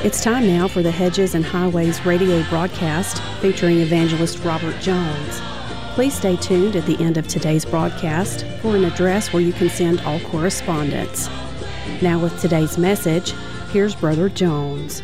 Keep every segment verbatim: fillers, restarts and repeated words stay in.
It's time now for the Hedges and Highways radio broadcast featuring evangelist Robert Jones. Please stay tuned at the end of today's broadcast for an address where you can send all correspondence. Now with today's message, here's Brother Jones.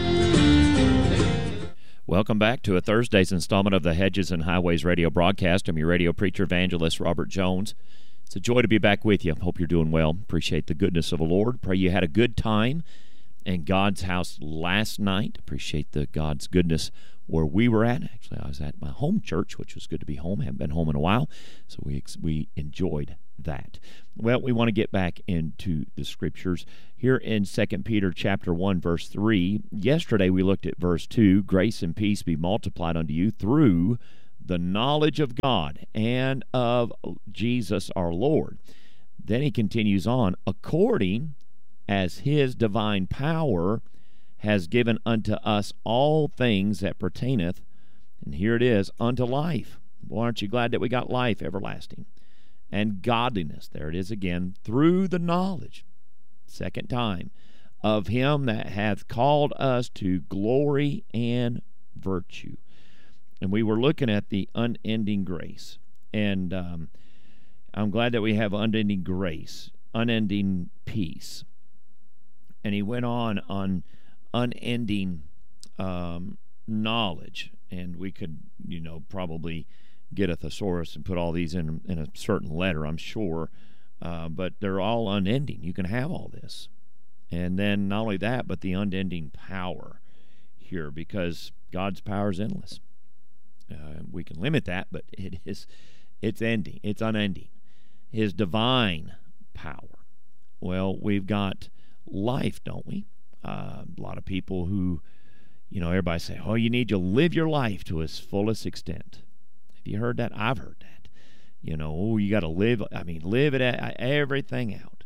Welcome back to a Thursday's installment of the Hedges and Highways radio broadcast. I'm your radio preacher evangelist Robert Jones. It's a joy to be back with you. Hope you're doing well. Appreciate the goodness of the Lord. Pray you had a good time in God's house last night. Appreciate the God's goodness where we were at. Actually, I was at my home church, which was good to be home. Haven't been home in a while, so we we enjoyed that. Well, we want to get back into the Scriptures here in Second Peter chapter one, verse three. Yesterday we looked at verse two, grace and peace be multiplied unto you through the knowledge of God and of Jesus our Lord. Then he continues on, according as his divine power has given unto us all things that pertaineth, and here it is, unto life. Boy, aren't you glad that we got life everlasting? And godliness, there it is again, through the knowledge, second time, of him that hath called us to glory and virtue. And we were looking at the unending grace. And um, I'm glad that we have unending grace, unending peace. And he went on on unending um, knowledge. And we could, you know, probably get a thesaurus and put all these in, in a certain letter, I'm sure. Uh, but they're all unending. You can have all this. And then not only that, but the unending power here, because God's power is endless. Uh, we can limit that, but it is, it's ending. It's unending. His divine power. Well, we've got life, don't we? Uh, a lot of people who, you know, everybody say, oh, you need to live your life to its fullest extent. Have you heard that? I've heard that. You know, oh, you got to live, I mean, live it, everything out.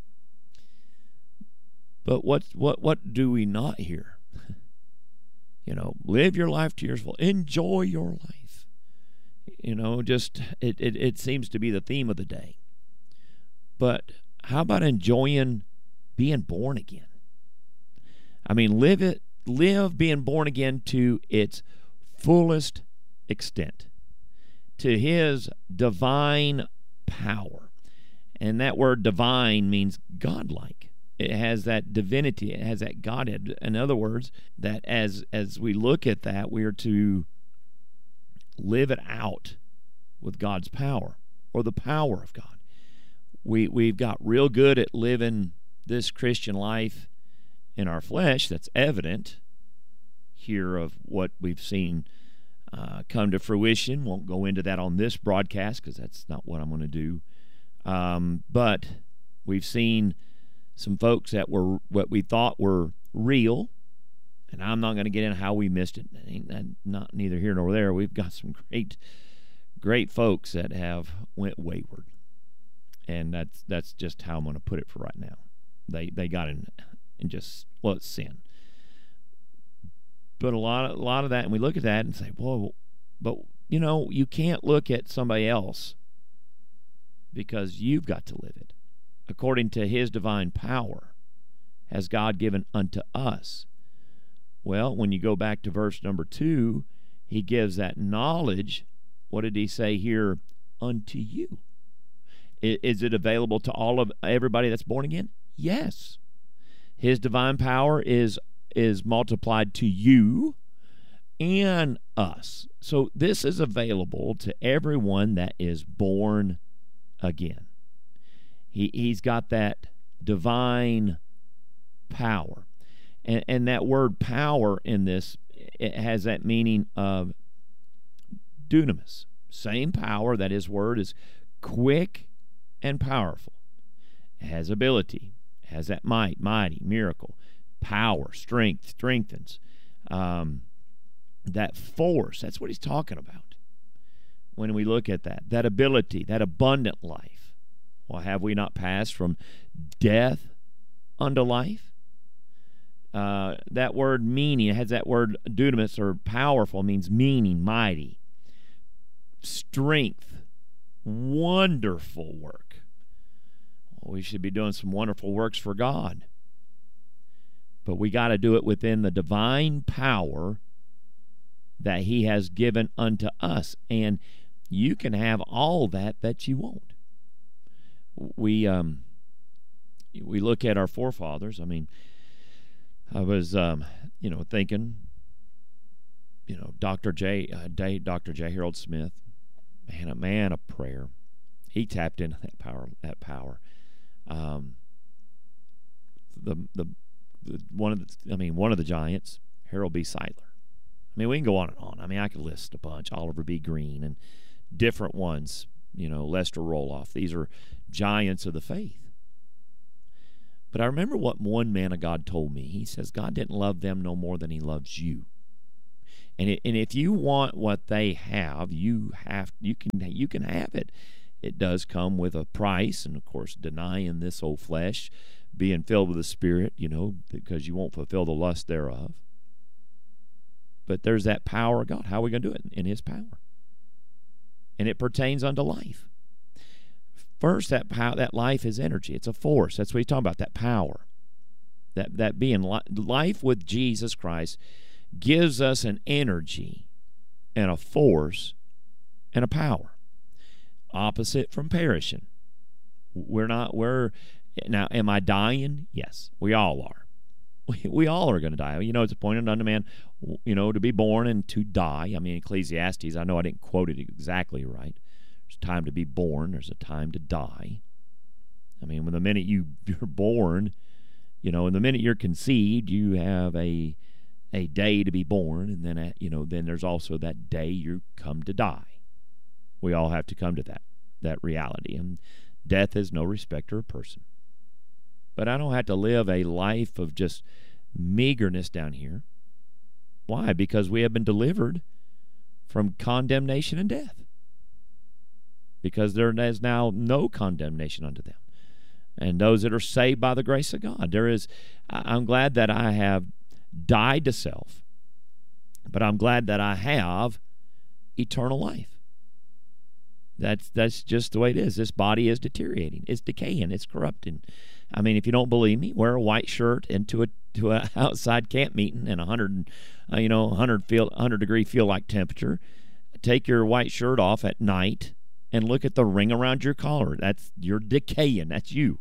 But what, what, what do we not hear? You know, live your life to your full. Enjoy your life. You know, just, it, it, it seems to be the theme of the day. But how about enjoying being born again? I mean, live it, live being born again to its fullest extent, to his divine power. And that word divine means godlike. It has that divinity. It has that Godhead. In other words, that as as we look at that, we are to live it out with God's power, or the power of God. We we've got real good at living this Christian life in our flesh. That's evident here of what we've seen uh, come to fruition. Won't go into that on this broadcast because that's not what I'm going to do. Um, but we've seen some folks that were what we thought were real, and I'm not going to get into how we missed it. Ain't that not neither here nor there. We've got some great, great folks that have went wayward, and that's that's just how I'm going to put it for right now. They they got in and just well, it's sin. But a lot of a lot of that, and we look at that and say, whoa, but you know, you can't look at somebody else because you've got to live it. According to his divine power has God given unto us. Well, when you go back to verse number two, he gives that knowledge. What did he say here? Unto you. Is it available to all of everybody that's born again? Yes. His divine power is is multiplied to you and us. So this is available to everyone that is born again. He, he's got that divine power. And, and that word power in this, it has that meaning of dunamis. Same power, that his word is quick and powerful. It has ability. It has that might, mighty, miracle, power, strength, strengthens. Um, that force, that's what he's talking about when we look at that. That ability, that abundant life. Well, have we not passed from death unto life? Uh, that word meaning, it has that word dunamis, or powerful, means meaning, mighty, strength, wonderful work. Well, we should be doing some wonderful works for God. But we got to do it within the divine power that he has given unto us. And you can have all that that you want. We um, we look at our forefathers. I mean, I was, um, you know, thinking, you know, Doctor J, uh, Day, Doctor J. Harold Smith, man, a man of prayer. He tapped into that power. That power. Um, the, the the one of the, I mean, one of the giants, Harold B. Seidler. I mean, we can go on and on. I mean, I could list a bunch. Oliver B. Green and different ones. You know, Lester Roloff. These are giants of the faith. But I remember what one man of God told me. He says, God didn't love them no more than he loves you. And it, and if you want what they have, you have you can you can have it. It does come with a price, and of course, denying this old flesh, being filled with the Spirit, you know, because you won't fulfill the lust thereof. But there's that power of God. How are we going to do it? In his power. And it pertains unto life. First, that power, that life is energy. It's a force. That's what he's talking about, that power. That, that being li- life with Jesus Christ gives us an energy and a force and a power. Opposite from perishing. We're not, we're, now, am I dying? Yes, we all are. We, we all are going to die. You know, it's appointed unto man, you know, to be born and to die. I mean, Ecclesiastes, I know I didn't quote it exactly right. There's a time to be born. There's a time to die. I mean, when the minute you, you're born, you know, and the minute you're conceived, you have a a day to be born, and then, you know, then there's also that day you come to die. We all have to come to that, that reality. And death is no respecter of person. But I don't have to live a life of just meagerness down here. Why? Because we have been delivered from condemnation and death. Because there is now no condemnation unto them. And those that are saved by the grace of God. There is, I'm glad that I have died to self. But I'm glad that I have eternal life. That's that's just the way it is. This body is deteriorating. It's decaying. It's corrupting. I mean, if you don't believe me, wear a white shirt into a to a outside camp meeting in a hundred, uh, you know, hundred feel hundred degree feel like temperature. Take your white shirt off at night and look at the ring around your collar. That's you're decaying. That's you.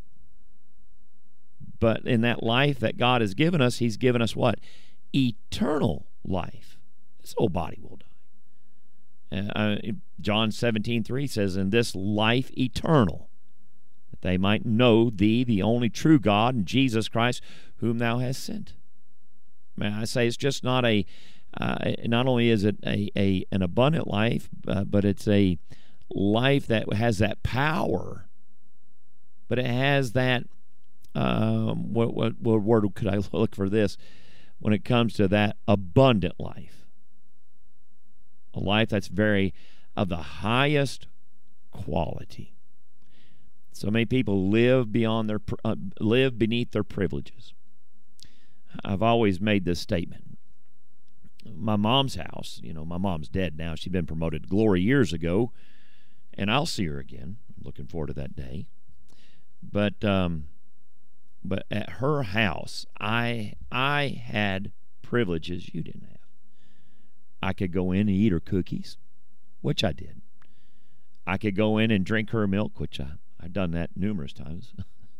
But in that life that God has given us, He's given us what? Eternal life. This old body will die. Uh, John seventeen three says, "In this life eternal, that they might know Thee, the only true God, and Jesus Christ, whom Thou hast sent." May I say, it's just not a. Uh, not only is it a, a an abundant life, uh, but it's a life that has that power. But it has that. Um, what, what what word could I look for this? When it comes to that abundant life. A life that's very of the highest quality. So many people live beyond their uh, live beneath their privileges. I've always made this statement. My mom's house, you know, my mom's dead now. She'd been promoted to glory years ago, and I'll see her again. I'm looking forward to that day. But um, but at her house, I I had privileges you didn't have. I could go in and eat her cookies, which I did. I could go in and drink her milk, which I, I've done that numerous times.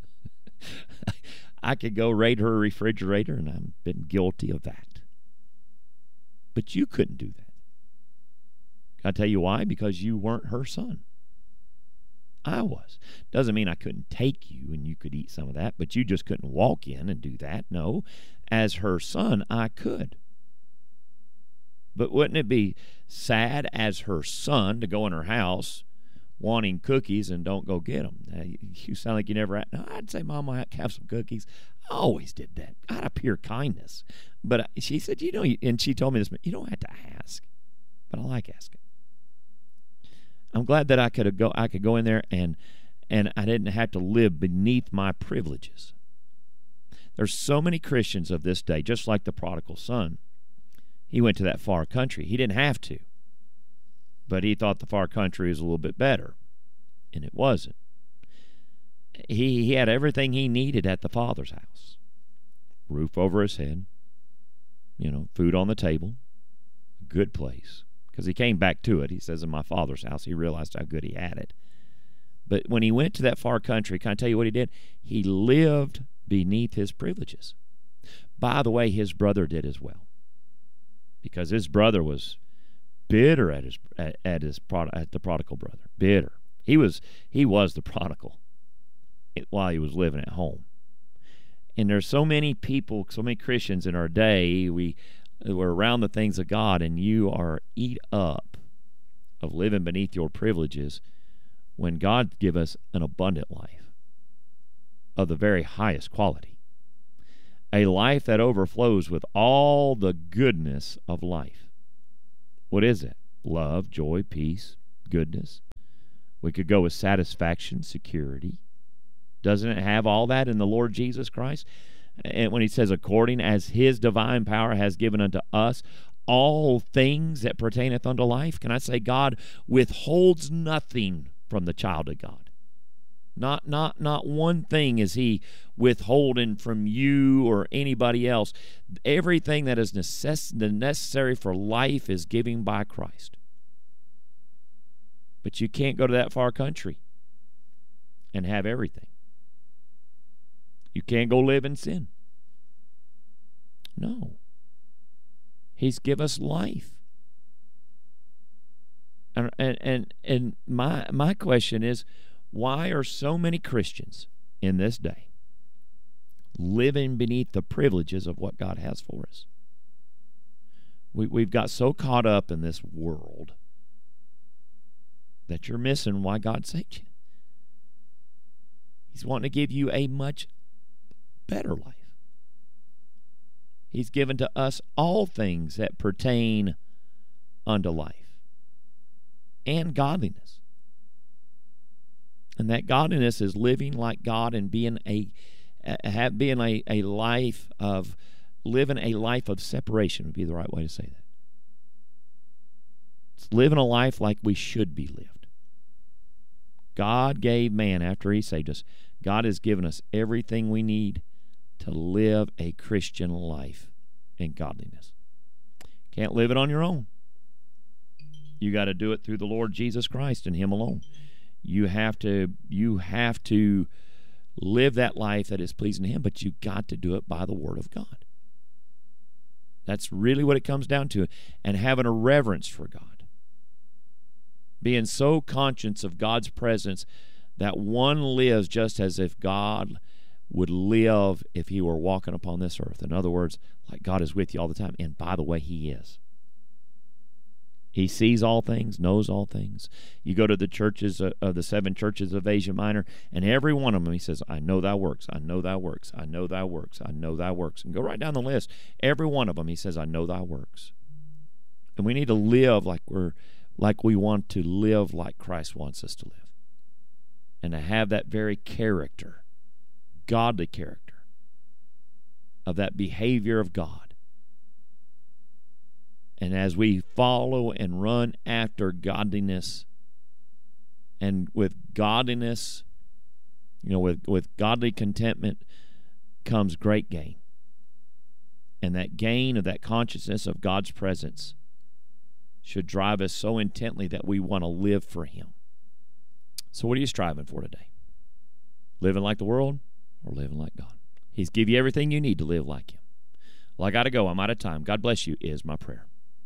I could go raid her refrigerator, and I've been guilty of that. But you couldn't do that. Can I tell you why? Because you weren't her son. I was. Doesn't mean I couldn't take you and you could eat some of that, but you just couldn't walk in and do that. No, as her son, I could. But wouldn't it be sad as her son to go in her house wanting cookies and don't go get them? Now, you sound like you never had. No, I'd say, Mom, I have some cookies. I always did that out of pure kindness. But she said, you know, and she told me this, you don't have to ask. But I like asking. I'm glad that I could go. I could go in there and and I didn't have to live beneath my privileges. There's so many Christians of this day, just like the prodigal son. He went to that far country. He didn't have to. But he thought the far country was a little bit better. And it wasn't. He, he had everything he needed at the Father's house. roof over his head, you know, food on the table, a good place. Because he came back to it. He says, in my father's house, he realized how good he had it. But when he went to that far country, can I tell you what he did? He lived beneath his privileges. By the way, his brother did as well. Because his brother was bitter at his at, at his at the prodigal brother. Bitter. He was he was the prodigal while he was living at home. And there's so many people, so many Christians in our day, we we're around the things of God, and you are eat up of living beneath your privileges when God give us an abundant life of the very highest quality. A life that overflows with all the goodness of life. What is it? Love, joy, peace, goodness. We could go with satisfaction, security. Doesn't it have all that in the Lord Jesus Christ? And when he says, according as his divine power has given unto us all things that pertaineth unto life, can I say God withholds nothing from the child of God? Not not not one thing is he withholding from you or anybody else. Everything that is necess- necessary for life is given by Christ. But you can't go to that far country and have everything. You can't go live in sin. No. He's give us life. And and and, and my my question is, why are so many Christians in this day living beneath the privileges of what God has for us? We we've got so caught up in this world that you're missing why God saved you. He's wanting to give you a much better life. He's given to us all things that pertain unto life and godliness. And that godliness is living like God and being a have being a, a life of living a life of separation would be the right way to say that. It's living a life like we should be lived. God gave man after he saved us. God has given us everything we need to live a Christian life in godliness. Can't live it on your own. You got to do it through the Lord Jesus Christ and him alone. You have to you have to live that life that is pleasing to him, but you got to do it by the word of God. That's really what it comes down to. And having a reverence for God. Being so conscious of God's presence that one lives just as if God would live if he were walking upon this earth. In other words, like God is with you all the time. And by the way, he is. He sees all things, knows all things. You go to the churches of uh, the seven churches of Asia Minor, and every one of them, he says, I know thy works, I know thy works, I know thy works, I know thy works. And go right down the list. Every one of them, he says, I know thy works. And we need to live like we're like we want to live like Christ wants us to live. And to have that very character, godly character, of that behavior of God. And as we follow and run after godliness, and with godliness, you know, with, with godly contentment comes great gain. And that gain of that consciousness of God's presence should drive us so intently that we want to live for him. So what are you striving for today? Living like the world or living like God? He's give you everything you need to live like him. Well, I got to go. I'm out of time. God bless you is my prayer.